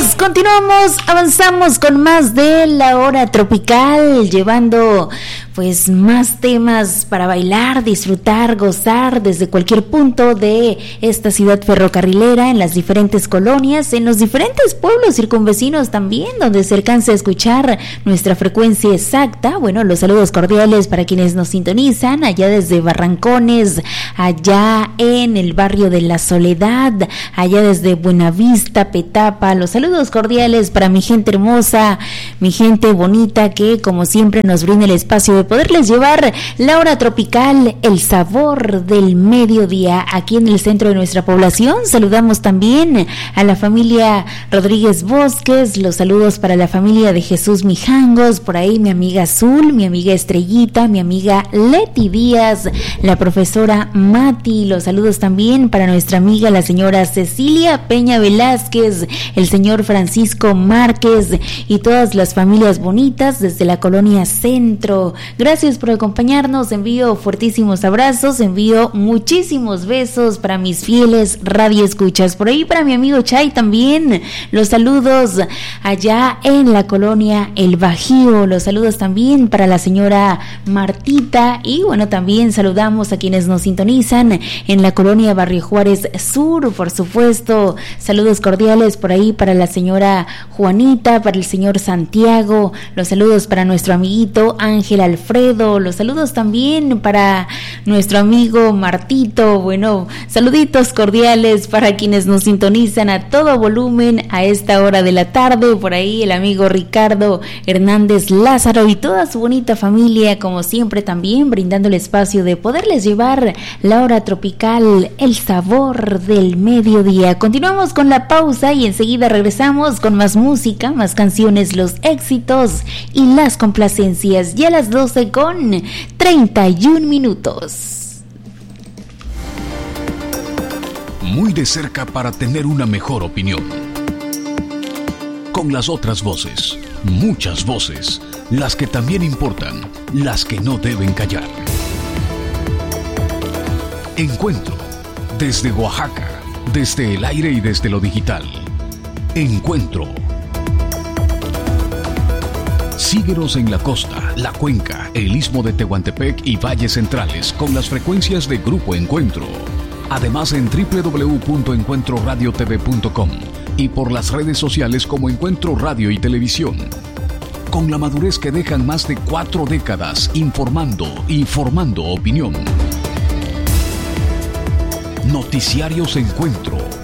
Continuamos, avanzamos con más de la hora tropical, llevando pues más temas para bailar, disfrutar, gozar desde cualquier punto de esta ciudad ferrocarrilera, en las diferentes colonias, en los diferentes pueblos circunvecinos también, donde se alcanza a escuchar nuestra frecuencia exacta. Bueno, los saludos cordiales para quienes nos sintonizan allá desde Barrancones, allá en el barrio de La Soledad, allá desde Buenavista, Petapa. Los saludos cordiales para mi gente hermosa, mi gente bonita, que como siempre nos brinda el espacio de poderles llevar la hora tropical, el sabor del mediodía aquí en el centro de nuestra población. Saludamos también a la familia Rodríguez Bosques, los saludos para la familia de Jesús Mijangos, por ahí mi amiga Azul, mi amiga Estrellita, mi amiga Leti Díaz, la profesora Mati. Los saludos también para nuestra amiga la señora Cecilia Peña Velázquez, el señor Francisco Márquez y todas las familias bonitas desde la colonia Centro. Gracias por acompañarnos, envío fuertísimos abrazos, envío muchísimos besos para mis fieles radioescuchas. Por ahí para mi amigo Chay también, los saludos allá en la colonia El Bajío, los saludos también para la señora Martita, y bueno, también saludamos a quienes nos sintonizan en la colonia Barrio Juárez Sur, por supuesto. Saludos cordiales por ahí para la señora Juanita, para el señor Santiago, los saludos para nuestro amiguito Ángel Alfredo, los saludos también para nuestro amigo Martito. Bueno, saluditos cordiales para quienes nos sintonizan a todo volumen a esta hora de la tarde, por ahí el amigo Ricardo Hernández Lázaro y toda su bonita familia, como siempre también brindando el espacio de poderles llevar la hora tropical, el sabor del mediodía. Continuamos con la pausa y enseguida regresamos con más música, más canciones, los éxitos y las complacencias. Ya a las 12:31. Muy de cerca para tener una mejor opinión. Con las otras voces, muchas voces, las que también importan, las que no deben callar. Encuentro, desde Oaxaca, desde el aire y desde lo digital. Encuentro. Síguenos en la costa, la cuenca, el istmo de Tehuantepec y valles centrales con las frecuencias de Grupo Encuentro. Además en www.encuentroradiotv.com y por las redes sociales como Encuentro Radio y Televisión. Con la madurez que dejan más de 4 décadas informando y formando opinión. Noticiarios Encuentro.